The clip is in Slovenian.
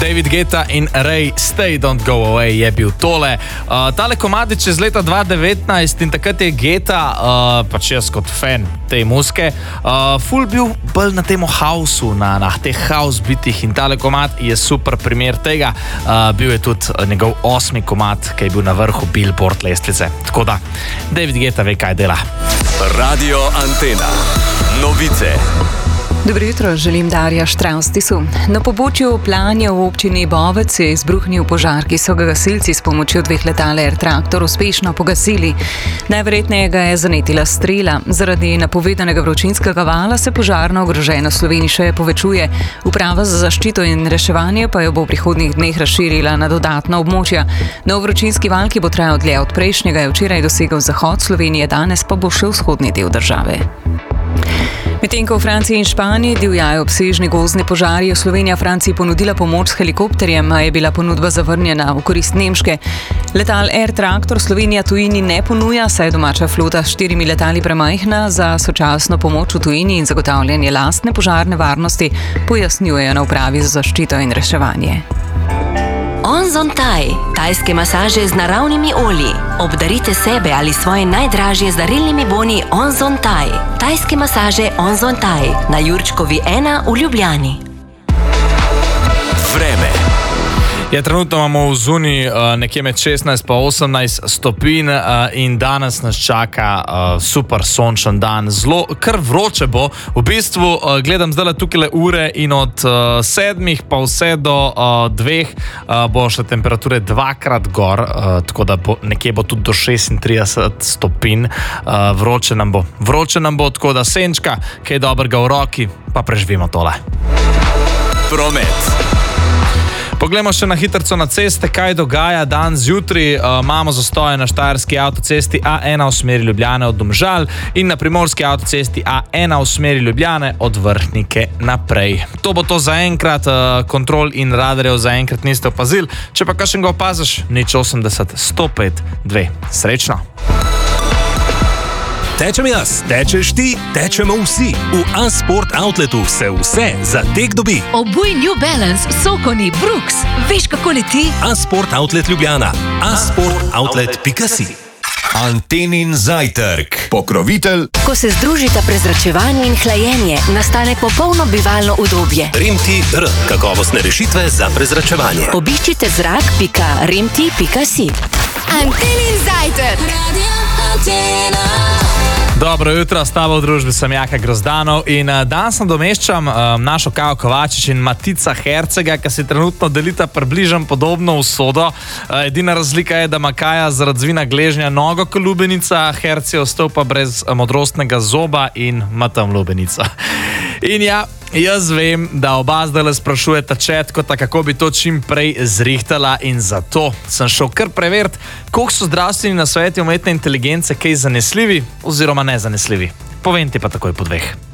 David Guetta in Ray Stay Don't Go Away je bil tole. Tale komadič iz leta 2019 in takrat je Guetta, pač jaz kot fan te muzike, ful bil bolj na temu houseu, na teh house bitih in tale komad je super primer tega. Bil je tudi njegov 8. komad, ki je bil na vrhu Billboard lestvice. Tako da, David Guetta ve, kaj dela. Radio Antena. Novice. Dobro jutro, želim Darja Štravstisu. Na pobočju Planja v občini Bovec je izbruhnil požar, ki so ga gasilci s pomočjo 2 letal Air Tractor uspešno pogasili. Najverjetneje ga je zanetila strela. Zaradi napovedanega vročinskega vala se požarna ogroženost v Sloveniji še povečuje. Uprava za zaščito in reševanje pa jo bo v prihodnjih dneh razširila na dodatna območja. Nov vročinski val, ki bo trajal dlje od prejšnjega, je včeraj dosegel zahod Slovenije, danes pa bo še vzhodni del države. Medtem ko v Franciji in Španiji divjajo obsežni gozdni požari, je Slovenija Franciji ponudila pomoč s helikopterjem, a je bila ponudba zavrnjena v korist Nemške. Letal Air Tractor Slovenija tujini ne ponuja, saj je domača flota s 4 letali premajhna za sočasno pomoč v tujini in zagotavljanje lastne požarne varnosti, pojasnjujejo na upravi za zaščito in reševanje. Onzon Thai, tajske masaže z naravnimi olji. Obdarite sebe ali svoje najdražje z darilnimi boni Onzon Thai. Tajske masaže Onzon Thai na Jurčkovi 1 v Ljubljani. Vreme. Ja, trenutno imamo v zuniji nekje med 16 pa 18 stopinj in danes nas čaka super sončen dan. Zelo, kar vroče bo. V bistvu gledam zdaj tukaj ure in od 7 pa vse do 2 bo še temperature 2-krat gor, tako da nekje bo tudi do 36 stopinj. Vroče nam bo, tako da senčka, kaj dobrega v roki, pa preživimo tole. Promet. Poglejmo še na hitrco na ceste, kaj dogaja dan zjutraj. Imamo zastoje na štajerski avtocesti A1 v smeri Ljubljane od Domžal in na primorski avtocesti A1 v smeri Ljubljane od Vrhnike naprej. To bo to zaenkrat, kontrol in radarjev zaenkrat niste opazili. Če pa kakšen ga opaziš, 080 105 2. Srečno! Tečem jaz, tečeš ti, tečemo vsi. V A-Sport Outletu se vse za tek dobi. Obuj New Balance, Sokoni, Brooks. Veš, kako leti? A-Sport Outlet Ljubljana. asportoutlet.si. Antenin zajtrk. Pokrovitelj. Ko se združita prezračevanje in hlajenje, nastane popolno bivalno udobje. Rimti-R. Kakovostne rešitve za prezračevanje. Obiščite zrak.rimti.si. Antenin zajtrk. Radio Antena. Dobro jutro, s tabo v družbi sem Jaka Grozdanov in danes nadomeščam našo Kajo Kovačič in Matica Hercega, ki si trenutno delita približno podobno usodo. Edina razlika je, da ima Kaja zaradi zvina gležnja nogo kot lubenica, Herc je ostal pa brez modrostnega zoba in ima tam lubenica. In ja, jaz vem, da oba zdaj sprašujeta četkota, kako bi to čim prej zrihtala in zato sem šel kar preveriti, koliko so zdravstveni nasveti umetne inteligence kaj zanesljivi oziroma nezanesljivi. Povem ti pa takoj po 2.